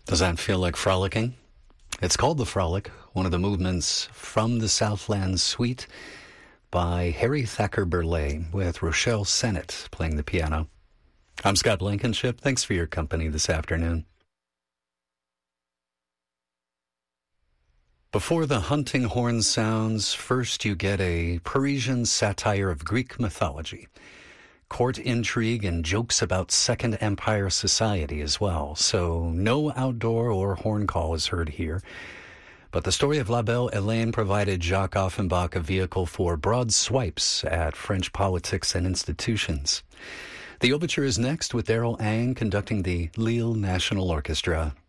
Does that feel like frolicking? It's called The Frolic, one of the movements from the Southland Suite by Harry Thacker Burleigh with Rochelle Sennett playing the piano. I'm Scott Blankenship. Thanks for your company this afternoon. Before the hunting horn sounds, first you get a Parisian satire of Greek mythology, court intrigue, and jokes about Second Empire society as well. So no outdoor or horn call is heard here. But the story of La Belle Hélène provided Jacques Offenbach a vehicle for broad swipes at French politics and institutions. The overture is next with Daryl Ang conducting the Lille National Orchestra.